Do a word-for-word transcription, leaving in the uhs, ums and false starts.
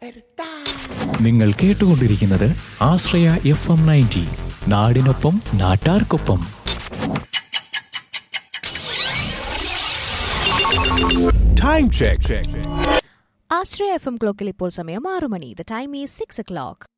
നിങ്ങൾ കേട്ടുകൊണ്ടിരിക്കുന്നത് ആശ്രയ F M ninety, നാടിനൊപ്പം നാട്ടാർക്കൊപ്പം. Time check. ആശ്രയ എഫ് എം ക്ലോക്കിൽ ഇപ്പോൾ സമയം ആറു മണി. The time is six O clock.